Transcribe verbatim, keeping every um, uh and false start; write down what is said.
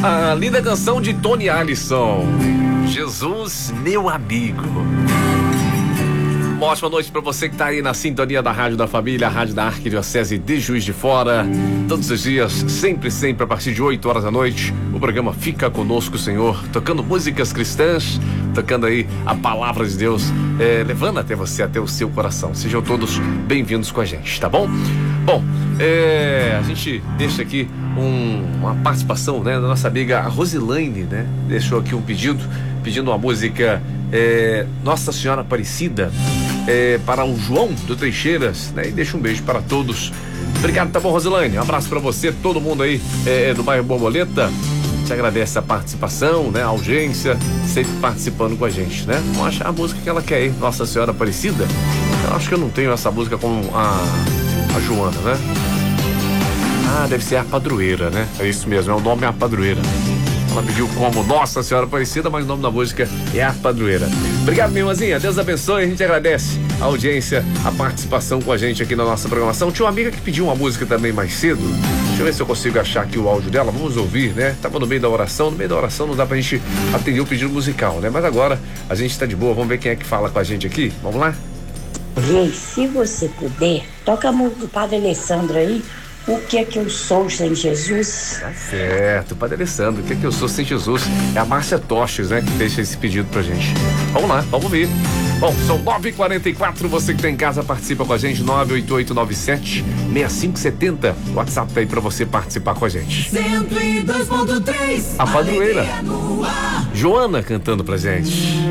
A linda canção de Tony Allison, Jesus, meu amigo. Uma ótima noite para você que está aí na sintonia da Rádio da Família, a Rádio da Arquidiocese de Juiz de Fora. Todos os dias, sempre, sempre, a partir de oito horas da noite, o programa Fica Conosco, Senhor, tocando músicas cristãs, tocando aí a palavra de Deus, é, levando até você, até o seu coração. Sejam todos bem-vindos com a gente, tá bom? Bom, é, a gente deixa aqui um, uma participação, né, da nossa amiga Rosilaine, né? Deixou aqui um pedido, pedindo uma música é, Nossa Senhora Aparecida, é, para o João do Teixeiras, né? E deixa um beijo para todos. Obrigado, tá bom, Rosilaine? Um abraço para você, todo mundo aí é, do bairro Borboleta. Te agradece a participação, né? A audiência, sempre participando com a gente, né? Vamos achar a música que ela quer aí, Nossa Senhora Aparecida. Eu acho que eu não tenho essa música com a, a Joana, né? Ah, deve ser a Padroeira, né? É isso mesmo, é o nome é a Padroeira. Ela pediu como Nossa Senhora Aparecida, mas o nome da música é a Padroeira. Obrigado, minha irmãzinha. Deus abençoe. A gente agradece a audiência, a participação com a gente aqui na nossa programação. Tinha uma amiga que pediu uma música também mais cedo. Deixa eu ver se eu consigo achar aqui o áudio dela. Vamos ouvir, né? Tava no meio da oração. No meio da oração não dá pra gente atender o pedido musical, né? Mas agora a gente tá de boa. Vamos ver quem é que fala com a gente aqui. Vamos lá? Rei, se você puder, toca a música do Padre Alessandro aí. O que é que eu sou sem Jesus? Tá certo, Padre Alessandro, o que é que eu sou sem Jesus? É a Márcia Toches, né, que deixa esse pedido pra gente. Vamos lá, vamos ver. Bom, são nove e quarenta e quatro, você que tá em casa participa com a gente, nove oito oito nove sete seis cinco sete zero. O WhatsApp tá aí pra você participar com a gente. cento e dois ponto três A Padroeira. Joana cantando pra gente.